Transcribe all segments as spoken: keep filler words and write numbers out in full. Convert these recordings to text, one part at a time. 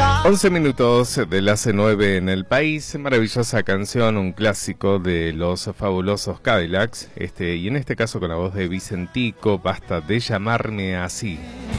once minutos de las nueve en el país. Maravillosa canción, un clásico de los fabulosos Cadillacs, este, y en este caso con la voz de Vicentico, Basta de llamarme así.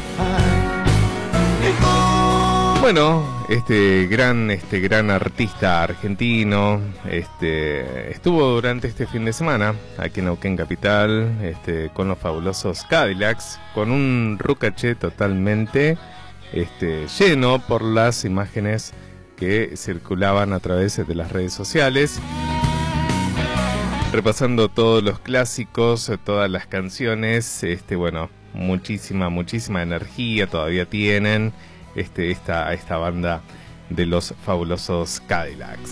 Bueno, este gran, este gran artista argentino, este, estuvo durante este fin de semana aquí en Neuquén Capital, este, con los fabulosos Cadillacs, con un rucaché totalmente este, lleno por las imágenes que circulaban a través de las redes sociales, repasando todos los clásicos, todas las canciones, este, bueno, muchísima, muchísima energía todavía tienen. Este, esta, esta banda de los fabulosos Cadillacs.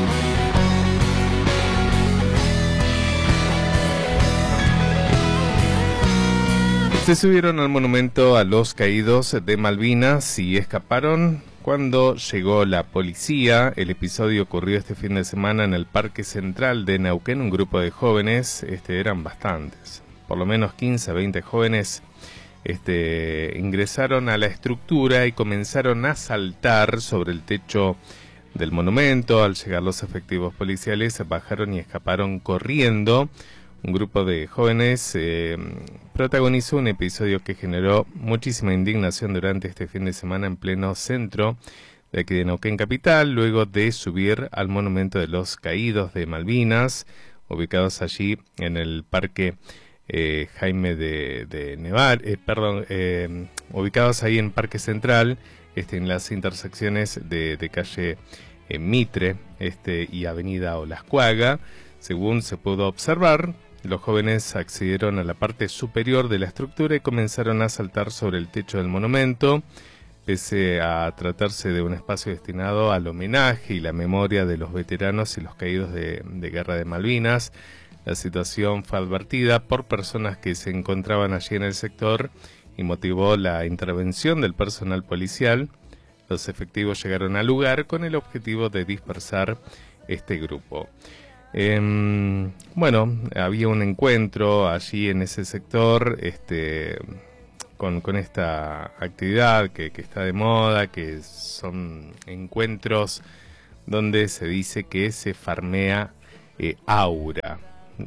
Se subieron al monumento a los caídos de Malvinas y escaparon cuando llegó la policía. El episodio ocurrió este fin de semana en el Parque Central de Neuquén. Un grupo de jóvenes, este, eran bastantes, por lo menos quince, veinte jóvenes, Este, ingresaron a la estructura y comenzaron a saltar sobre el techo del monumento. Al llegar los efectivos policiales, bajaron y escaparon corriendo. Un grupo de jóvenes eh, protagonizó un episodio que generó muchísima indignación durante este fin de semana en pleno centro de aquí de Neuquén Capital, luego de subir al monumento de los caídos de Malvinas, ubicados allí en el Parque Eh, Jaime de, de Nevar, eh, perdón, eh, ubicados ahí en Parque Central, este, en las intersecciones de, de calle eh, Mitre este, y Avenida Olascuaga. Según se pudo observar, los jóvenes accedieron a la parte superior de la estructura y comenzaron a saltar sobre el techo del monumento. Pese a tratarse de un espacio destinado al homenaje y la memoria de los veteranos y los caídos de, de Guerra de Malvinas, la situación fue advertida por personas que se encontraban allí en el sector y motivó la intervención del personal policial. Los efectivos llegaron al lugar con el objetivo de dispersar este grupo. Eh, bueno, había un encuentro allí en ese sector este, con, con esta actividad que, que está de moda, que son encuentros donde se dice que se farmea eh, aura.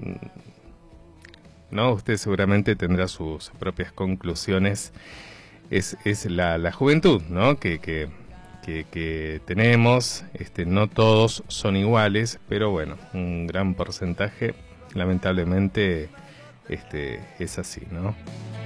¿No? Usted seguramente tendrá sus propias conclusiones. Es, es la, la juventud, ¿no? que, que, que, que tenemos. Este, no todos son iguales, pero bueno, un gran porcentaje lamentablemente este, es así, ¿no?